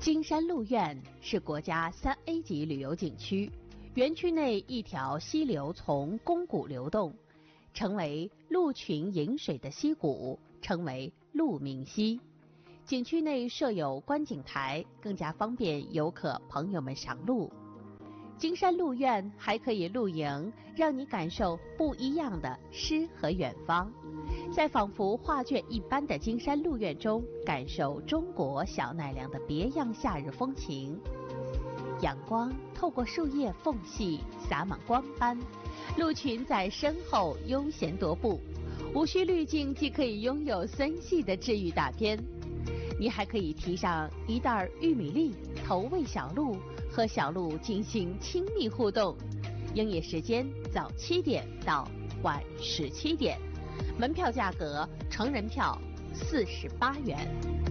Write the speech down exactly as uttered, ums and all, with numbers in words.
金山鹿苑是国家三 A 级旅游景区，园区内一条溪流从宫谷流动，成为鹿群饮水的溪谷，称为鹿鸣溪。景区内设有观景台，更加方便游客朋友们赏鹿。金山鹿苑还可以露营，让你感受不一样的诗和远方，在仿佛画卷一般的金山鹿苑中，感受中国小奈良的别样夏日风情。阳光透过树叶缝隙洒满光斑，鹿群在身后悠闲踱步，无需滤镜既可以拥有森系的治愈大片。你还可以提上一袋玉米粒，投喂小鹿，和小鹿进行亲密互动。营业时间早七点到晚十七点，门票价格成人票四十八元。